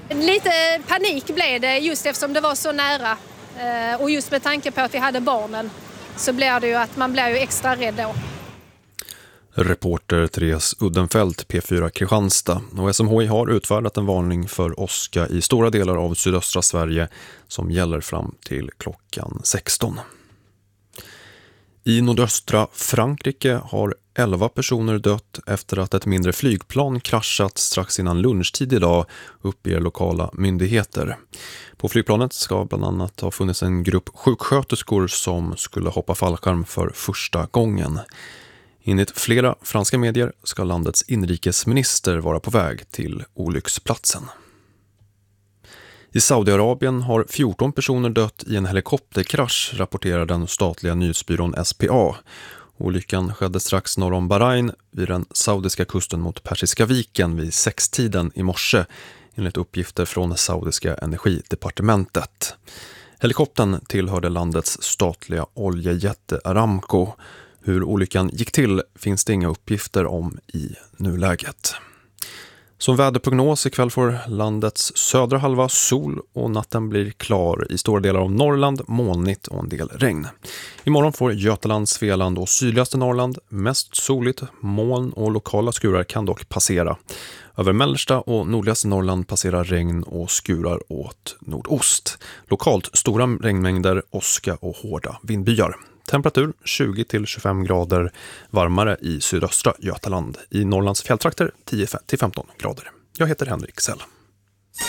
Lite panik blev det just eftersom det var så nära. Och just med tanke på att vi hade barnen så blir det ju att man blir ju extra rädd då. Reporter Therese Uddenfelt, P4 Kristianstad. Och SMHI har utfärdat en varning för åska i stora delar av sydöstra Sverige som gäller fram till klockan 16. I nordöstra Frankrike har 11 personer dött efter att ett mindre flygplan kraschat strax innan lunchtid idag, uppger lokala myndigheter. På flygplanet ska bland annat ha funnits en grupp sjuksköterskor som skulle hoppa fallskärm för första gången. Enligt flera franska medier ska landets inrikesminister vara på väg till olycksplatsen. I Saudiarabien har 14 personer dött i en helikopterkrasch, rapporterar den statliga nyhetsbyrån SPA. Olyckan skedde strax norr om Bahrain vid den saudiska kusten mot Persiska viken vid 6-tiden i morse, enligt uppgifter från saudiska energidepartementet. Helikoptern tillhörde landets statliga oljejätte Aramco. Hur olyckan gick till finns det inga uppgifter om i nuläget. Som väderprognos ikväll får landets södra halva sol och natten blir klar i stora delar av Norrland, molnigt och en del regn. Imorgon får Götaland, Svealand och sydligaste Norrland mest soligt, moln och lokala skurar kan dock passera. Över mellersta och nordligaste Norrland passerar regn och skurar åt nordost. Lokalt stora regnmängder, åska och hårda vindbyar. Temperatur 20-25 grader varmare i sydöstra Götaland. I Norrlands fjälltrakter 10-15 grader. Jag heter Henrik Sell.